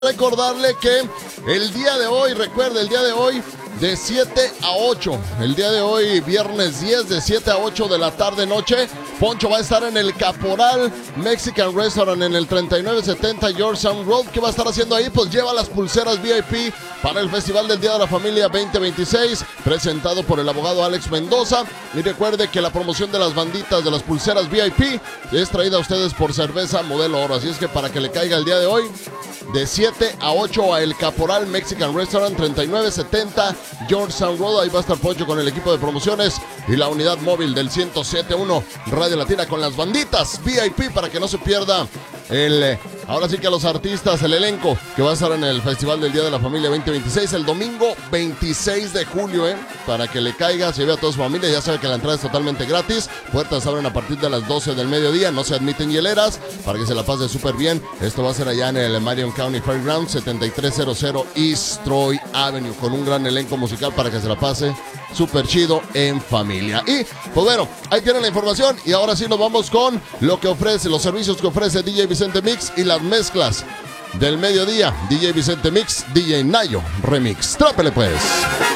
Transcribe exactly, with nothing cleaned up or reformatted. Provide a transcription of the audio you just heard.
Recordarle que el día de hoy, recuerde, el día de hoy de siete a ocho, el día de hoy viernes diez de siete a ocho de la tarde noche, Poncho va a estar en el Caporal Mexican Restaurant en el treinta y nueve setenta Georgetown Road. ¿Qué va a estar haciendo ahí? Pues lleva las pulseras V I P para el Festival del Día de la Familia veinte veintiséis, presentado por el abogado Alex Mendoza. Y recuerde que la promoción de las banditas de las pulseras V I P es traída a ustedes por Cerveza Modelo Oro. Así es que para que le caiga el día de hoy, de siete a ocho a el Caporal Mexican Restaurant, treinta y nueve setenta Georgetown Road. Ahí va a estar Poncho con el equipo de promociones y la unidad móvil del ciento siete punto uno Radio Latina con las banditas V I P para que no se pierda el, ahora sí que a los artistas, el elenco que va a estar en el Festival del Día de la Familia veinte veintiséis el domingo veintiséis de julio, ¿eh? Para que le caiga, se lleve a toda su familia. Ya sabe que la entrada es totalmente gratis, puertas abren a partir de las doce del mediodía, no se admiten hieleras, para que se la pase súper bien. Esto va a ser allá en el Marion County Fairgrounds, setenta y tres cero cero East Troy Avenue, con un gran elenco musical para que se la pase súper chido en familia. Y pues bueno, ahí tienen la información y ahora sí nos vamos con lo que ofrece, los servicios que ofrece D J Vicente Mix y las mezclas del mediodía. D J Vicente Mix, D J Nayo Remix. Trápele pues.